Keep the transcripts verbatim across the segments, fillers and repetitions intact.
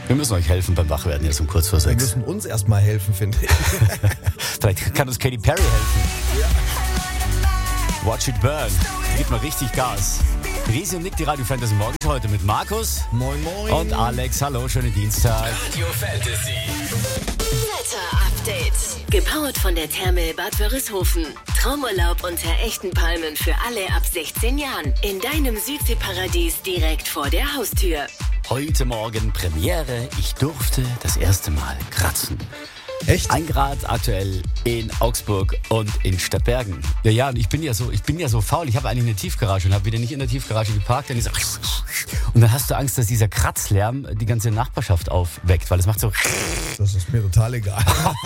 Wir müssen euch helfen beim Wachwerden jetzt um kurz vor Wir sechs. müssen uns erstmal helfen, finde ich. Vielleicht kann uns Katy Perry helfen. Watch It Burn. Die gibt mal richtig Gas. Risi und Nick, die Radio Fantasy Morgen heute mit Markus Moin, moin. und Alex. Hallo, schönen Dienstag. Radio Fantasy. Wetter-Update. Gepowert von der Therme Bad Wörishofen. Traumurlaub unter echten Palmen für alle ab sechzehn Jahren. In deinem Südseeparadies direkt vor der Haustür. Heute Morgen Premiere. Ich durfte das erste Mal kratzen. Echt? Ein Grad aktuell in Augsburg und in Stadtbergen. Ja, ja, und ich bin ja so, ich bin ja so faul. Ich habe eigentlich eine Tiefgarage und habe wieder nicht in der Tiefgarage geparkt. Dann dieser und dann hast du Angst, dass dieser Kratzlärm die ganze Nachbarschaft aufweckt, weil es macht so. Das ist mir total egal.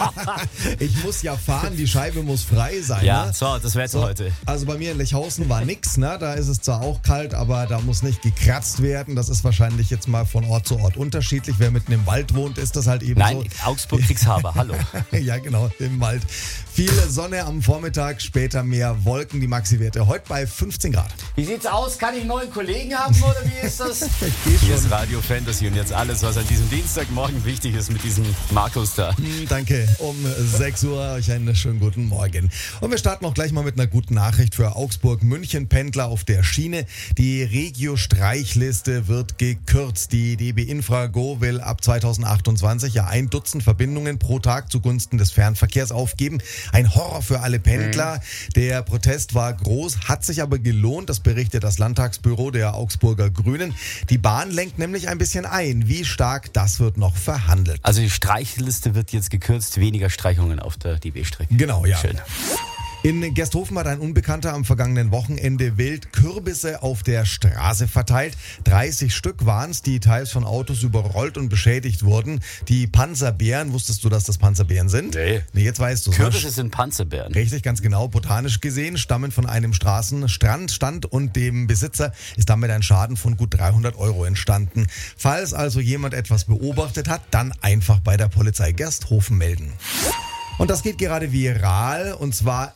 Ich muss ja fahren, die Scheibe muss frei sein. Ja, ne? so, das wär's So, heute. Also bei mir in Lechhausen war nix, ne? Da ist es zwar auch kalt, aber da muss nicht gekratzt werden. Das ist wahrscheinlich jetzt mal von Ort zu Ort unterschiedlich. Wer mitten im Wald wohnt, ist das halt eben Nein, so. Augsburg Kriegshaber, hallo. Ja, genau, im Wald. Viel Sonne am Vormittag, später mehr Wolken, die Maxi-Werte heute bei fünfzehn Grad. Wie sieht's aus? Kann ich einen neuen Kollegen haben oder wie ist das? Ich geh Hier schon. ist Radio Fantasy und jetzt alles, was an diesem Dienstagmorgen wichtig ist mit diesem Markus da. Hm, Danke, um sechs Uhr euch einen schönen guten Morgen. Und wir starten auch gleich mal mit einer guten Nachricht für Augsburg-München-Pendler auf der Schiene. Die Regio-Streichliste wird gekürzt. Die D B Infra Go will ab zweitausendachtundzwanzig ja ein Dutzend Verbindungen pro Tag zugunsten des Fernverkehrs aufgeben. Ein Horror für alle Pendler. Der Protest war groß, hat sich aber gelohnt. Das berichtet das Landtagsbüro der Augsburger Grünen. Die Bahn lenkt nämlich ein bisschen ein. Wie stark, das wird noch verhandelt. Also die Streichliste wird jetzt gekürzt, weniger Streichungen auf der D B-Strecke. Genau, ja. Schön. In Gersthofen hat ein Unbekannter am vergangenen Wochenende wild Kürbisse auf der Straße verteilt. dreißig Stück waren es, die teils von Autos überrollt und beschädigt wurden. Die Panzerbeeren, wusstest du, dass das Panzerbeeren sind? Nee. Nee, jetzt weißt du es. Kürbisse sind Panzerbeeren. Richtig, ganz genau. Botanisch gesehen stammen von einem Straßenstrandstand und dem Besitzer ist damit ein Schaden von gut dreihundert Euro entstanden. Falls also jemand etwas beobachtet hat, dann einfach bei der Polizei Gersthofen melden. Und das geht gerade viral, und zwar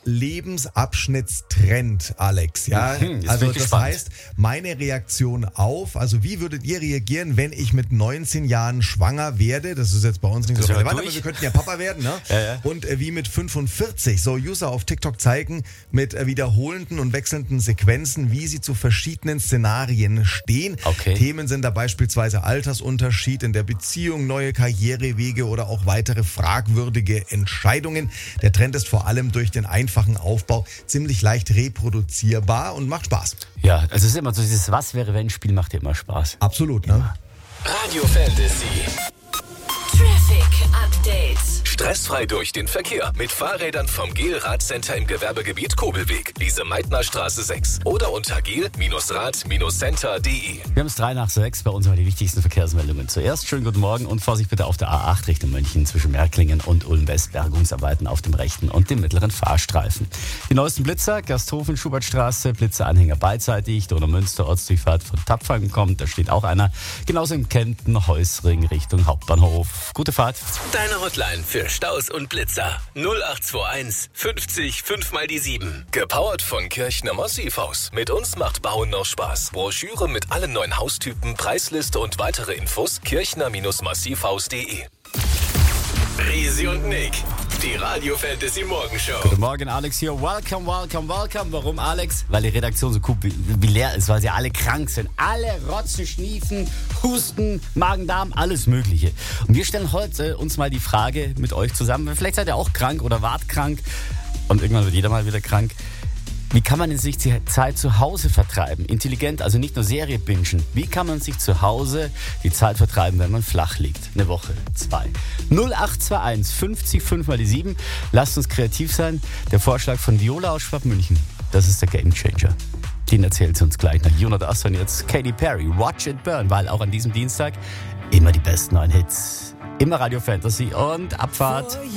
Lebensabschnittstrend, Alex. Ja, Mhm, jetzt bin also ich das gespannt. heißt, meine Reaktion auf, also wie würdet ihr reagieren, wenn ich mit neunzehn Jahren schwanger werde? Das ist jetzt bei uns nicht Das so wäre relevant, aber durch. wir könnten ja Papa werden, ne? Ja, ja. Und äh, wie mit fünfundvierzig. So, User auf TikTok zeigen mit äh, wiederholenden und wechselnden Sequenzen, wie sie zu verschiedenen Szenarien stehen. Okay. Themen sind da beispielsweise Altersunterschied in der Beziehung, neue Karrierewege oder auch weitere fragwürdige Entscheidungen. Der Trend ist vor allem durch den einfachen Aufbau ziemlich leicht reproduzierbar und macht Spaß. Ja, also es ist immer so, dieses Was-wäre-wenn-Spiel macht ja immer Spaß. Absolut, ne? Radio Fantasy. Traffic Update. Stressfrei durch den Verkehr mit Fahrrädern vom Gel-Radcenter im Gewerbegebiet Kobelweg, Lise-Meitner-Straße sechs oder unter gel-rad-center punkt de. Wir haben es drei nach sechs, bei uns mal die wichtigsten Verkehrsmeldungen. Zuerst schönen guten Morgen und Vorsicht bitte auf der A acht Richtung München zwischen Märklingen und Ulm-West. Bergungsarbeiten auf dem rechten und dem mittleren Fahrstreifen. Die neuesten Blitzer, Gersthofen, Schubertstraße, Blitzeranhänger beidseitig, Donau-Münster, Ortsdurchfahrt von Tapfang kommt, da steht auch einer. Genauso in Kempten, Heusring Richtung Hauptbahnhof. Gute Fahrt. Deine Hotline für Staus und Blitzer. null acht zwei eins fünfzig fünf mal die sieben. Gepowert von Kirchner Massivhaus. Mit uns macht Bauen noch Spaß. Broschüre mit allen neuen Haustypen, Preisliste und weitere Infos kirchner massivhaus punkt de. Risi und Nick, die Radio Fantasy Morgenshow. Guten Morgen, Alex hier. Welcome, welcome, welcome. Warum, Alex? Weil die Redaktion so gut wie, wie leer ist, weil sie alle krank sind. Alle rotzen, schniefen, husten, Magen-Darm, alles Mögliche. Und wir stellen heute uns mal die Frage mit euch zusammen. Vielleicht seid ihr auch krank oder wart krank. Und irgendwann wird jeder mal wieder krank. Wie kann man sich die Zeit zu Hause vertreiben? Intelligent, also nicht nur Serie bingen. Wie kann man sich zu Hause die Zeit vertreiben, wenn man flach liegt? Eine Woche, zwei. null acht zwei eins fünfzig fünf mal die sieben. Lasst uns kreativ sein. Der Vorschlag von Viola aus Schwabmünchen. Das ist der Gamechanger. Den erzählt sie uns gleich nach Jonathan Aston jetzt. Katy Perry, Watch It Burn, weil auch an diesem Dienstag immer die besten neuen Hits. Immer Radio Fantasy und Abfahrt.